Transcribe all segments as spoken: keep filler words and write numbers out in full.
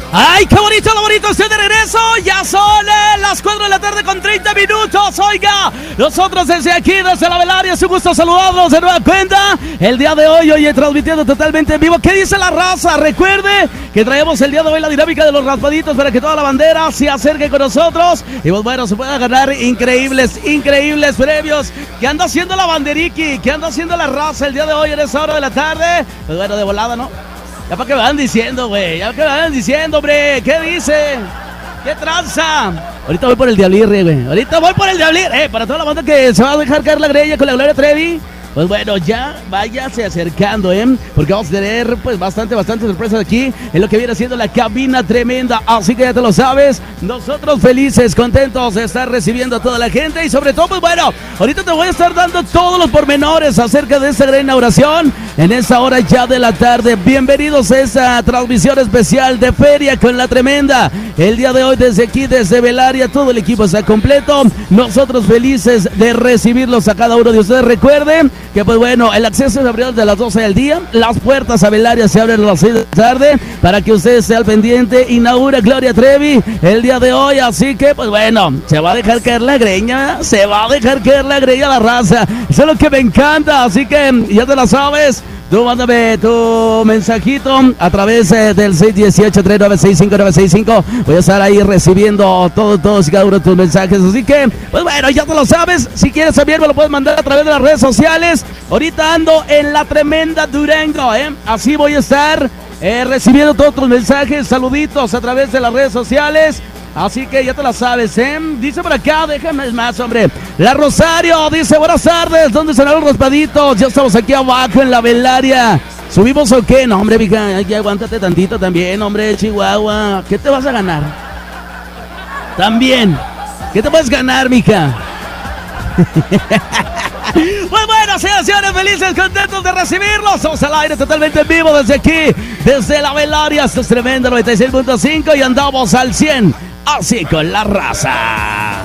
¡Ay, qué bonito, lo bonito! Estoy de regreso. Ya son eh, las cuatro de la tarde con treinta minutos. Oiga, nosotros desde aquí, desde la Velaria, es un gusto saludarlos de nueva cuenta. El día de hoy, hoy transmitiendo totalmente en vivo. ¿Qué dice la raza? Recuerde que traemos el día de hoy la dinámica de los raspaditos para que toda la bandera se acerque con nosotros. Y pues bueno, se pueda ganar increíbles, increíbles premios. ¿Qué anda haciendo la banderiqui? ¿Qué anda haciendo la raza el día de hoy en esa hora de la tarde? Pues bueno, de volada, ¿no? Ya para que me van diciendo, güey. Ya para que me van diciendo, hombre. ¿Qué dicen? ¿Qué tranza? Ahorita voy por el Diablirre, güey. Ahorita voy por el Diablirre. Eh, para toda la banda que se va a dejar caer la greña con la Gloria Trevi. Pues bueno, ya váyase acercando, ¿eh? Porque vamos a tener, pues, bastante, bastante sorpresas aquí en lo que viene siendo la cabina tremenda. Así que ya te lo sabes. Nosotros felices, contentos de estar recibiendo a toda la gente. Y sobre todo, pues bueno, ahorita te voy a estar dando todos los pormenores acerca de esta gran inauguración en esta hora ya de la tarde. Bienvenidos a esta transmisión especial de Feria con la Tremenda. El día de hoy desde aquí, desde Velaria, todo el equipo está completo. Nosotros felices de recibirlos a cada uno de ustedes. Recuerden que pues bueno, el acceso es abierto desde las doce del día. Las puertas a Velaria se abren a las seis de la tarde para que usted esté al pendiente. Inaugura Gloria Trevi el día de hoy, así que pues bueno, se va a dejar caer la greña, se va a dejar caer la greña a la raza. Eso es lo que me encanta, así que ya te la sabes. Tú mándame tu mensajito a través eh, del seis uno ocho, tres nueve seis, cinco nueve seis cinco. Voy a estar ahí recibiendo todos, todos y cada uno de tus mensajes. Así que, pues bueno, ya te lo sabes. Si quieres también me lo puedes mandar a través de las redes sociales. Ahorita ando en la Tremenda Durango, ¿eh? Así voy a estar eh, recibiendo todos tus mensajes, saluditos a través de las redes sociales. Así que ya te la sabes, ¿eh? Dice por acá, déjame más, hombre. La Rosario dice, buenas tardes, ¿dónde serán los raspaditos? Ya estamos aquí abajo en la Velaria. ¿Subimos o qué? No, hombre, mija, ya aguántate tantito también, hombre, Chihuahua. ¿Qué te vas a ganar? También. ¿Qué te puedes ganar, mija? Pues bueno, señores, felices, contentos de recibirlos. Estamos al aire totalmente en vivo desde aquí, desde la Velaria. Esto es Tremenda noventa y seis punto cinco y andamos al cien. Así con la raza.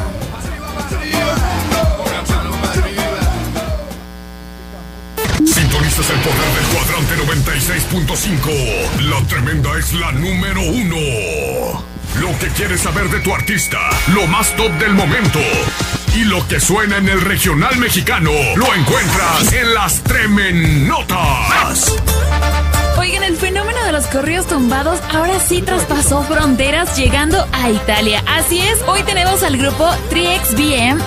Sintonizas el poder del cuadrante noventa y seis punto cinco. La Tremenda es la número uno. Lo que quieres saber de tu artista, lo más top del momento y lo que suena en el regional mexicano, lo encuentras en las Tremenotas. Oigan, el fenómeno de los corridos tumbados ahora sí traspasó fronteras llegando a Italia. Así es, hoy tenemos al grupo tres X B M